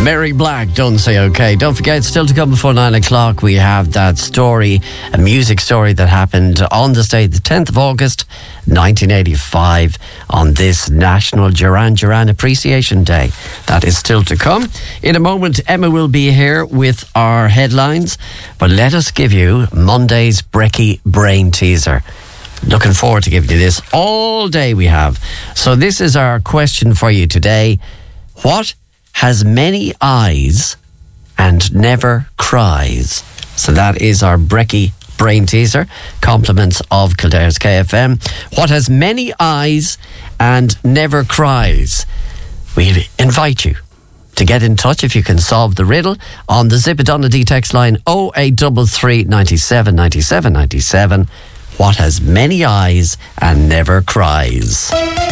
Mary Black, Don't Say Okay. Don't forget, still to come before 9 o'clock, we have that story, a music story that happened on this day, the 10th of August, 1985, on this National Duran Duran Appreciation Day. That is still to come. In a moment, Emma will be here with our headlines, but let us give you Monday's Brekkie Brain Teaser. Looking forward to giving you this all day we have. So this is our question for you today. What has many eyes and never cries? So that is our Brekkie Brain Teaser. Compliments of Kildare's KFM. What has many eyes and never cries? We invite you to get in touch if you can solve the riddle on the Zip It Donnelly text line 0833 97 97 97. What has many eyes and never cries?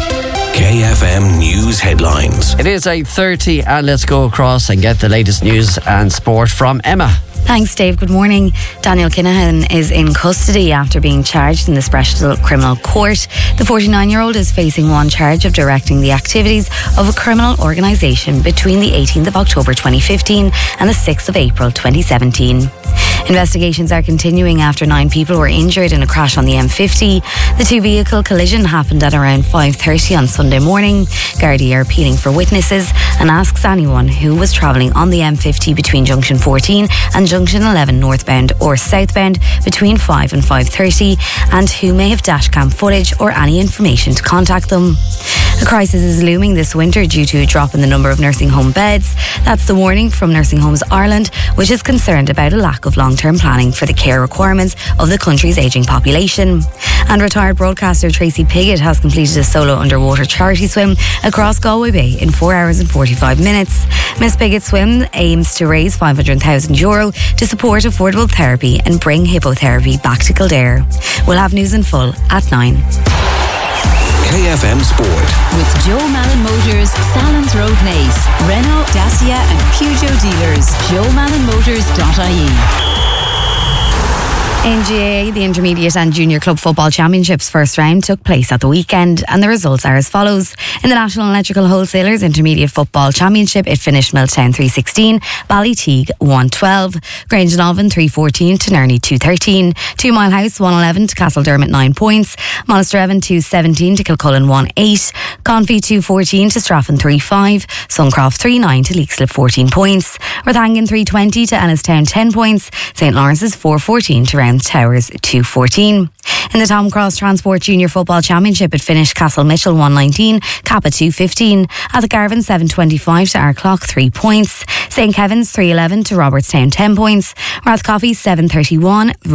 KFM News Headlines. It is 8:30 and let's go across and get the latest news and sport from Emma. Thanks, Dave. Good morning. Daniel Kinahan is in custody after being charged in the Special Criminal Court. The 49-year-old is facing one charge of directing the activities of a criminal organisation between the 18th of October 2015 and the 6th of April 2017. Investigations are continuing after 9 people were injured in a crash on the M50. The two-vehicle collision happened at around 5:30 on Sunday morning. Gardaí are appealing for witnesses and asks anyone who was travelling on the M50 between Junction 14 and Junction 11 northbound or southbound between 5 and 5:30 and who may have dashcam footage or any information to contact them. A crisis is looming this winter due to a drop in the number of nursing home beds. That's the warning from Nursing Homes Ireland, which is concerned about a lack of long-term planning for the care requirements of the country's ageing population. And retired broadcaster Tracy Piggott has completed a solo underwater charity swim across Galway Bay in 4 hours and 45 minutes. Miss Piggott's swim aims to raise €500,000 to support affordable therapy and bring hippotherapy back to Kildare. We'll have news in full at 9. KFM Sport. With Joe Malin Motors, Salons Road Naas, Renault, Dacia and Peugeot dealers. JoeMalinMotors.ie. In GAA, the Intermediate and Junior Club Football Championships first round took place at the weekend and the results are as follows. In the National Electrical Wholesalers Intermediate Football Championship, it finished Milltown 3-16, Ballyteague 1-12, Grangeonovan 3-14 to Nerney 2-13, 2 Mile House 1-11 to Castledermot 9 points, Monasterevin 2-17 to Kilcullen 1-8, Confey 2-14 to Straffan 3-5, Suncroft 3-9 to Leixlip 14 points, Rathangan 3-20 to Ennistown 10 points, St Lawrence's 4-14 to Round Towers 2-14. In the Tom Cross Transport Junior Football Championship, it finished Castle Mitchell 1-19, Kappa 2-15, at the Garvin 7-25 to Arklock 3 points, St Kevin's 3-11 to Robertstown 10 points, Rathcoffey 7-31,